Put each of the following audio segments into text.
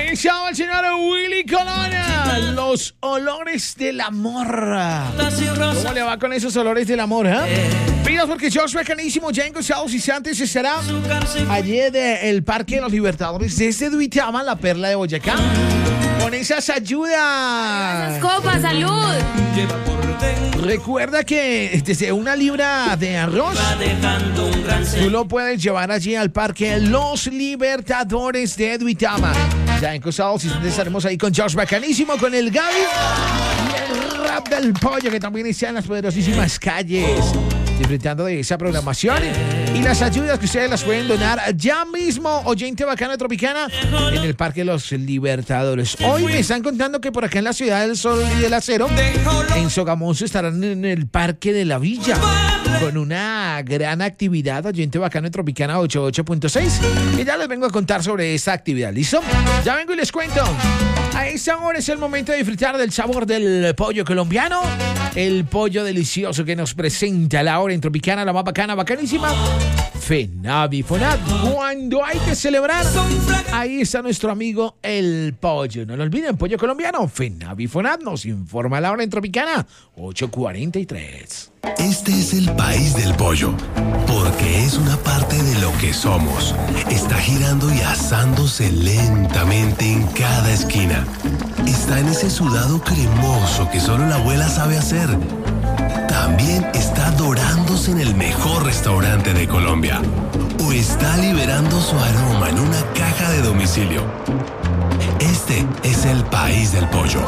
Estaba el señor Willy Colona. Los olores del amor. ¿Cómo le va con esos olores del amor, Pidas porque Josh Bacanísimo, ya en Gonzalo Cisantes estará allí el Parque de los Libertadores desde Duitama, la perla de Boyacá. Con esas ayudas. Esas copas, salud. Recuerda que desde 1 libra de arroz tú lo puedes llevar allí al Parque Los Libertadores de Duitama. Ya en Costados estaremos ahí con Josh Bacanísimo, con el Gaby y el rap del pollo, que también está en las poderosísimas calles, disfrutando de esa programación y las ayudas que ustedes las pueden donar ya mismo, oyente bacano de Tropicana, en el Parque Los Libertadores. Hoy me están contando que por acá en la Ciudad del Sol y del Acero, en Sogamonso, estarán en el Parque de la Villa con una gran actividad, oyente bacano de Tropicana 88.6, y ya les vengo a contar sobre esta actividad. ¿Listo? Ya vengo y les cuento. A esta hora es el momento de disfrutar del sabor del pollo colombiano, el pollo delicioso que nos presenta la hora en Tropicana, la más bacana, bacanísima, Fenavi Fonad. Cuando hay que celebrar, ahí está nuestro amigo el pollo. No lo olviden, pollo colombiano, Fenavi Fonad nos informa la hora en Tropicana 8:43. Este es el país del pollo, porque es una parte de lo que somos. Está girando y asándose lentamente en cada esquina. Está en ese sudado cremoso que solo la abuela sabe hacer. También está dorándose en el mejor restaurante de Colombia. O está liberando su aroma en una caja de domicilio. Este es el país del pollo.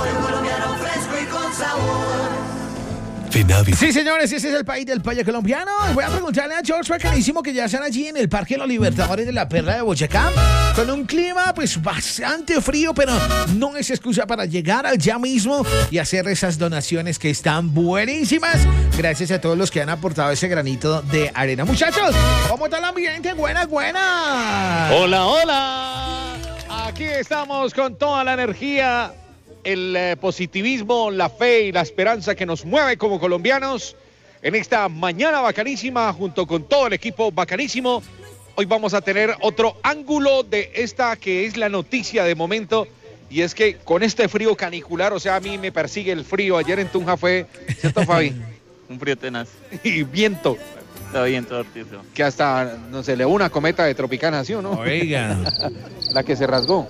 Fenavi. Sí, señores, ese es el país del pollo colombiano. Voy a preguntarle a George Bacanísimo, que ya están allí en el Parque de los Libertadores de la Perla de Boyacá, con un clima pues bastante frío, pero no es excusa para llegar allá mismo y hacer esas donaciones que están buenísimas. Gracias a todos los que han aportado ese granito de arena. Muchachos, ¿cómo está el ambiente? Buenas. Hola, hola. Aquí estamos con toda la energía, el positivismo, la fe y la esperanza que nos mueve como colombianos en esta mañana bacanísima, junto con todo el equipo bacanísimo. Hoy vamos a tener otro ángulo de esta que es la noticia de momento, y es que con este frío canicular, o sea, a mí me persigue el frío. Ayer en Tunja fue, ¿cierto, Fabi? Un frío tenaz. Y viento. Está bien, todo artizo. Que hasta, no sé, le una cometa de Tropicana, ¿sí o no? Oiga. La que se rasgó.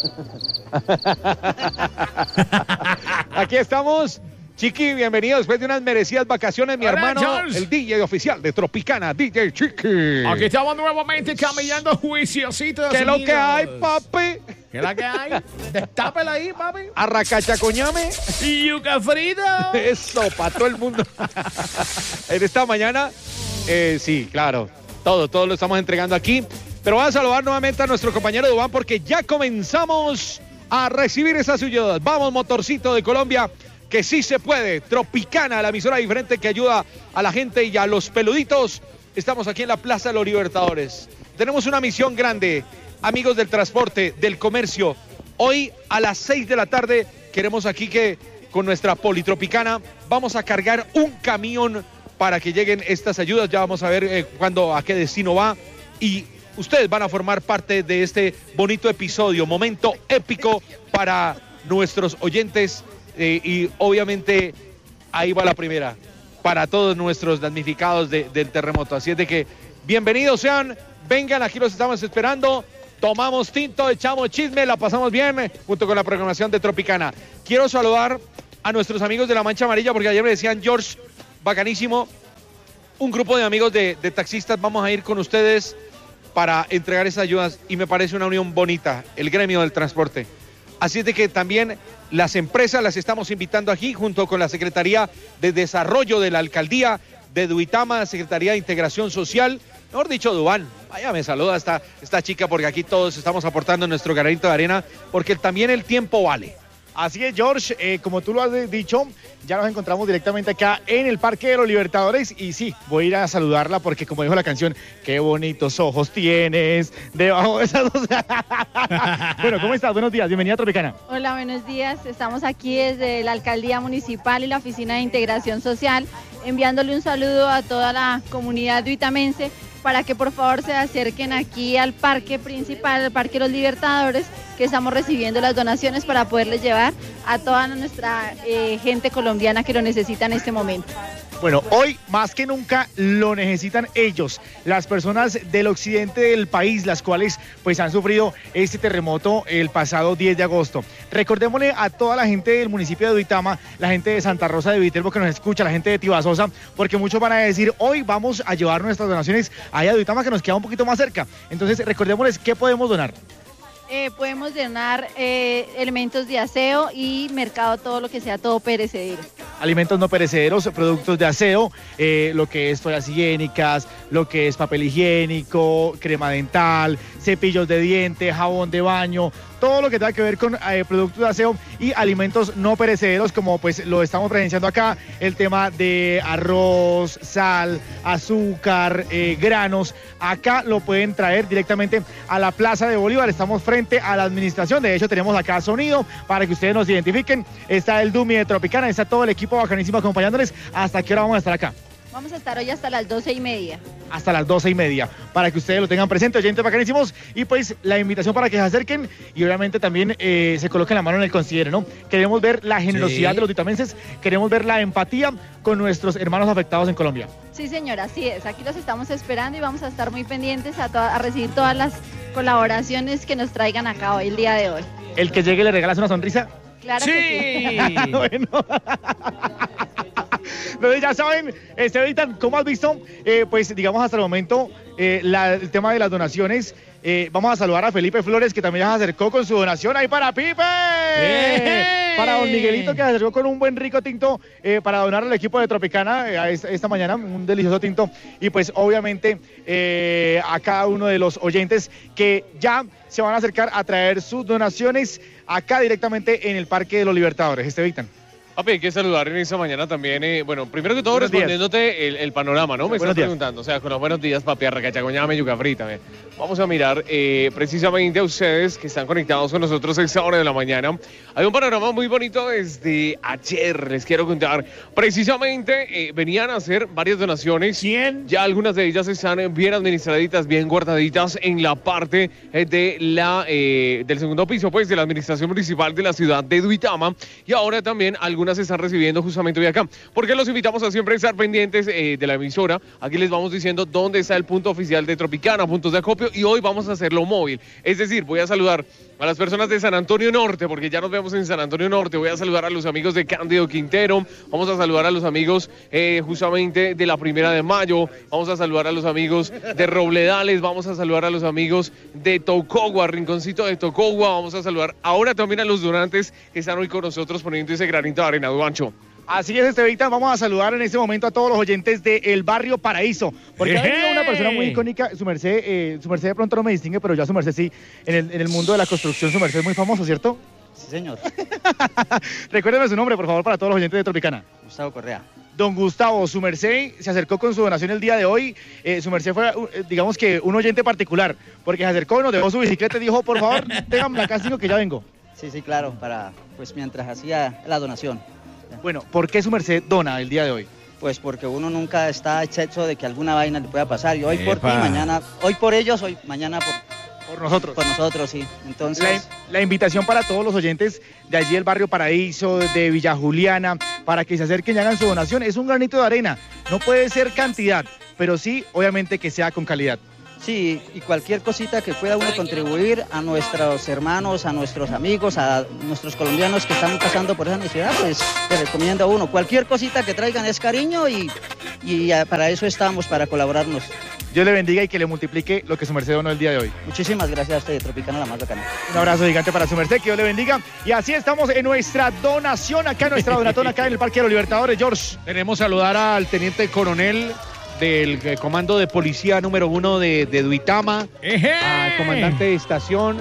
Aquí estamos. Chiqui, bienvenido después de unas merecidas vacaciones, mi hermano, George. el DJ oficial de Tropicana, DJ Chiqui. Aquí estamos nuevamente camellando juiciositos. ¿Qué es lo que hay, papi? ¿Qué es lo que hay? Destápela ahí, papi. Arracachacoñame. Y yuca frita. Eso, para todo el mundo. En esta mañana, sí, claro, todo lo estamos entregando aquí. Pero voy a saludar nuevamente a nuestro compañero Dubán, porque ya comenzamos a recibir esas ayudas. Vamos, motorcito de Colombia, que sí se puede. Tropicana, la emisora diferente que ayuda a la gente y a los peluditos. Estamos aquí en la Plaza de los Libertadores. Tenemos una misión grande, amigos del transporte, del comercio. Hoy a las 6 de la tarde queremos aquí que con nuestra Politropicana vamos a cargar un camión para que lleguen estas ayudas. Ya vamos a ver a qué destino va, y ustedes van a formar parte de este bonito episodio, momento épico para nuestros oyentes, y obviamente ahí va la primera para todos nuestros damnificados del terremoto. Así es de que bienvenidos sean, vengan, aquí los estamos esperando. Tomamos tinto, echamos chisme, la pasamos bien junto con la programación de Tropicana. Quiero saludar a nuestros amigos de la Mancha Amarilla, porque ayer me decían, George, bacanísimo, un grupo de amigos de taxistas, vamos a ir con ustedes para entregar esas ayudas, y me parece una unión bonita, el gremio del transporte. Así es de que también las empresas las estamos invitando aquí, junto con la Secretaría de Desarrollo de la Alcaldía de Duitama, Secretaría de Integración Social. Mejor dicho, Dubán, vaya, me saluda esta chica, porque aquí todos estamos aportando nuestro granito de arena, porque también el tiempo vale. Así es, George, como tú lo has dicho, ya nos encontramos directamente acá en el Parque de los Libertadores, y sí, voy a ir a saludarla porque, como dijo la canción, qué bonitos ojos tienes debajo de esas dos. Bueno, ¿cómo estás? Buenos días, bienvenida a Tropicana. Hola, buenos días. Estamos aquí desde la Alcaldía Municipal y la Oficina de Integración Social, enviándole un saludo a toda la comunidad duitamense para que por favor se acerquen aquí al parque principal, al Parque Los Libertadores, que estamos recibiendo las donaciones para poderles llevar a toda nuestra gente colombiana que lo necesita en este momento. Bueno, hoy más que nunca lo necesitan ellos, las personas del occidente del país, las cuales pues han sufrido este terremoto el pasado 10 de agosto. Recordémosle a toda la gente del municipio de Duitama, la gente de Santa Rosa de Viterbo que nos escucha, la gente de Tibasosa, porque muchos van a decir, hoy vamos a llevar nuestras donaciones allá a Duitama, que nos queda un poquito más cerca. Entonces recordémosles qué podemos donar. Podemos donar elementos de aseo y mercado, todo lo que sea, todo perecedero. Alimentos no perecederos, productos de aseo, lo que es toallas higiénicas, lo que es papel higiénico, crema dental, cepillos de diente, jabón de baño, todo lo que tenga que ver con productos de aseo y alimentos no perecederos, como pues lo estamos presenciando acá, el tema de arroz, sal, azúcar, granos. Acá lo pueden traer directamente a la Plaza de Bolívar. Estamos frente a la administración. De hecho, tenemos acá sonido para que ustedes nos identifiquen. Está el Dumi de Tropicana, está todo el equipo bacanísimo acompañándoles. ¿Hasta qué hora vamos a estar acá? Vamos a estar hoy hasta las 12:30. Hasta las 12:30, para que ustedes lo tengan presente, oyentes bacanísimos, y pues la invitación para que se acerquen y obviamente también se coloquen la mano en el considero, ¿no? Queremos ver la generosidad de los duitamenses, queremos ver la empatía con nuestros hermanos afectados en Colombia. Sí, señora, así es. Aquí los estamos esperando y vamos a estar muy pendientes a recibir todas las colaboraciones que nos traigan acá hoy, el día de hoy. ¿El que llegue le regalas una sonrisa? Claro Sí. que sí. Bueno. Entonces ya saben, Esteban, ¿cómo has visto? Pues digamos hasta el momento el tema de las donaciones. Vamos a saludar a Felipe Flores, que también ya se acercó con su donación. ¡Ahí para Pipe! Para don Miguelito, que se acercó con un buen rico tinto para donar al equipo de Tropicana esta mañana, un delicioso tinto. Y pues obviamente a cada uno de los oyentes que ya se van a acercar a traer sus donaciones acá directamente en el Parque de los Libertadores. Esteban. Papi, hay que saludar en esta mañana también, bueno, primero que todo Buenos respondiéndote el panorama, ¿no? Me estás Buenos días. preguntando, o sea, con los buenos días, papi, arracachagoñame, yuca frita. Vamos a mirar precisamente a ustedes que están conectados con nosotros a esta hora de la mañana. Hay un panorama muy bonito desde ayer, les quiero contar. Precisamente venían a hacer varias donaciones. ¿Quién? Ya algunas de ellas están bien administraditas, bien guardaditas en la parte del segundo piso, pues, de la administración municipal de la ciudad de Duitama. Y ahora también algunas se están recibiendo justamente hoy acá. Porque los invitamos a siempre estar pendientes de la emisora. Aquí les vamos diciendo dónde está el punto oficial de Tropicana, puntos de acopio, y hoy vamos a hacerlo móvil. Es decir, voy a saludar a las personas de San Antonio Norte, porque ya nos vemos en San Antonio Norte. Voy a saludar a los amigos de Cándido Quintero. Vamos a saludar a los amigos justamente de la 1 de Mayo. Vamos a saludar a los amigos de Robledales. Vamos a saludar a los amigos de Tocogua, Rinconcito de Tocogua. Vamos a saludar ahora también a los donantes que están hoy con nosotros poniendo ese granito de arena, Duancho. Así es, Esteban, vamos a saludar en este momento a todos los oyentes del barrio Paraíso, porque ha venido una persona muy icónica. Su merced de pronto no me distingue, pero ya su merced sí, en el mundo de la construcción, su merced es muy famoso, ¿cierto? Sí, señor. Recuérdeme su nombre, por favor, para todos los oyentes de Tropicana. Gustavo Correa. Don Gustavo, su merced se acercó con su donación el día de hoy. Su merced fue, digamos que, un oyente particular, porque se acercó, nos dejó su bicicleta y dijo, por favor, déjame acá, sigo que ya vengo. Sí, claro, pues mientras hacía la donación. Bueno, ¿por qué su merced dona el día de hoy? Pues porque uno nunca está excepto de que alguna vaina le pueda pasar. Y hoy por ti, Epa. mañana, hoy por ellos, hoy mañana Por nosotros. por nosotros, sí. Entonces, La invitación para todos los oyentes de allí del barrio Paraíso, de Villa Juliana, para que se acerquen y hagan su donación. Es un granito de arena, no puede ser cantidad, pero sí, obviamente, que sea con calidad. sí, y cualquier cosita que pueda uno contribuir a nuestros hermanos, a nuestros amigos, a nuestros colombianos que están pasando por esa necesidad, pues te recomiendo a uno. Cualquier cosita que traigan es cariño y para eso estamos, para colaborarnos. Dios le bendiga y que le multiplique lo que su merced donó el día de hoy. Muchísimas gracias a usted, Tropicana, la más bacana. Un abrazo gigante para su merced, que Dios le bendiga. Y así estamos en nuestra donación acá, nuestra donatón acá en el Parque de los Libertadores. George. Queremos saludar al teniente coronel del comando de policía número 1 de Duitama, al comandante de estación,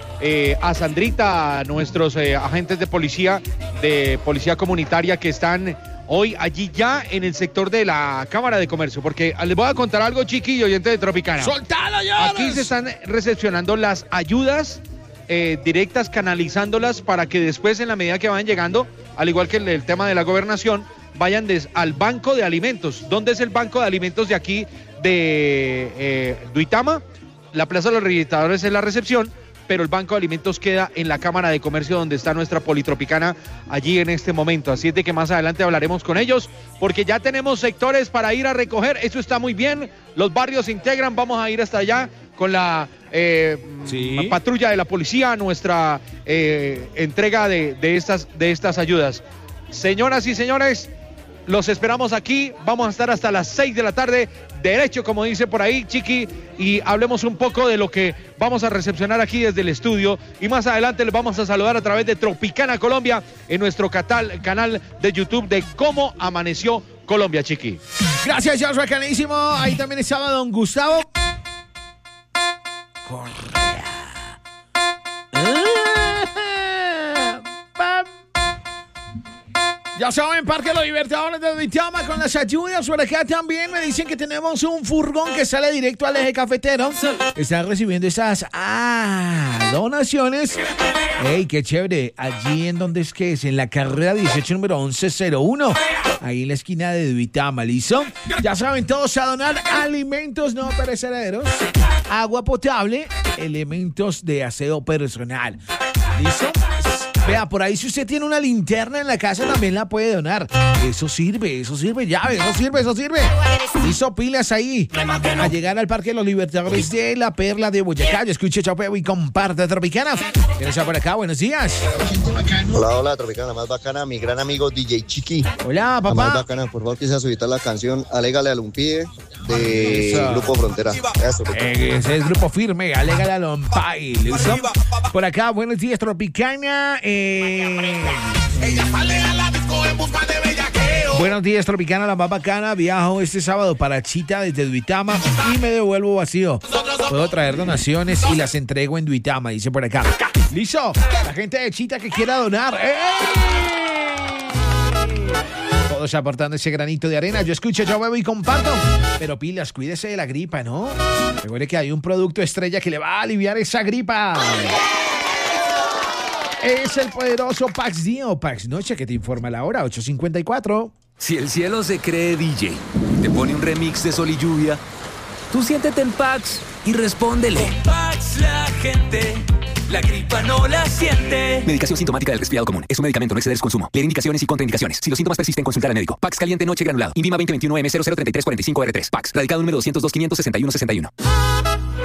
a Sandrita, a nuestros agentes de policía comunitaria que están hoy allí ya en el sector de la Cámara de Comercio, porque les voy a contar algo, chiquillo, oyente de Tropicana. ¡Soltalo, Jonas! Aquí se están recepcionando las ayudas directas, canalizándolas para que después, en la medida que vayan llegando, al igual que el tema de la gobernación, vayan al banco de alimentos. ¿Dónde es el banco de alimentos de aquí de Duitama. La Plaza de los Libertadores es la recepción, pero el Banco de Alimentos queda en la Cámara de Comercio donde está nuestra Politropicana allí en este momento. Así es de que más adelante hablaremos con ellos porque ya tenemos sectores para ir a recoger. Eso está muy bien. Los barrios se integran. Vamos a ir hasta allá con la patrulla de la policía, nuestra entrega de estas ayudas. Señoras y señores, los esperamos aquí. Vamos a estar hasta las 6 de la tarde, derecho, como dice por ahí, Chiqui, y hablemos un poco de lo que vamos a recepcionar aquí desde el estudio. Y más adelante les vamos a saludar a través de Tropicana Colombia en nuestro canal de YouTube de Cómo Amaneció Colombia, Chiqui. Gracias, Josh, bacanísimo. Ahí también estaba don Gustavo Correa. Ya saben, Parque de los Libertadores de Duitama con las ayudas. Por acá también me dicen que tenemos un furgón que sale directo al eje cafetero. Están recibiendo esas donaciones. ¡Ey, qué chévere! Allí en donde es que es, en la carrera 18, número 1101. Ahí en la esquina de Duitama, ¿listo? Ya saben, todos a donar alimentos no perecederos, agua potable, elementos de aseo personal. ¿Listo? Vea, por ahí si usted tiene una linterna en la casa también la puede donar. Eso sirve, llave, eso sirve. Hizo pilas ahí a llegar al Parque de los Libertadores de la Perla de Boyacá. Yo escuché Chapeo y comparte Tropicana. ¿Quién está por acá? Buenos días. Hola, Tropicana, más bacana, mi gran amigo DJ Chiqui. Hola, papá. Más bacana, por favor, quise subir la canción Alégale al Umpie de Grupo Frontera. Ese es Grupo Firme, Alégale al Umpie. ¿Listo? Por acá, buenos días, Tropicana. Buenos días, Tropicana, la más bacana. Viajo este sábado para Chita desde Duitama y me devuelvo vacío. Puedo traer donaciones y las entrego en Duitama, dice por acá. ¡Listo! La gente de Chita que quiera donar. Todos aportando ese granito de arena. Yo escucho, yo bebo y comparto. Pero pilas, cuídese de la gripa, ¿no? Recuerde que hay un producto estrella que le va a aliviar esa gripa. Es el poderoso Pax Día o Pax Noche que te informa la hora, 8:54. Si el cielo se cree DJ, te pone un remix de Sol y Lluvia, tú siéntete en Pax y respóndele. Con Pax la gente, la gripa no la siente. Medicación sintomática del resfriado común. Es un medicamento, no exceder su consumo. Leer indicaciones y contraindicaciones. Si los síntomas persisten, consultar al médico. Pax caliente noche granulado. INVIMA 2021 M003345R3. Pax. Radicado número 202 561 61.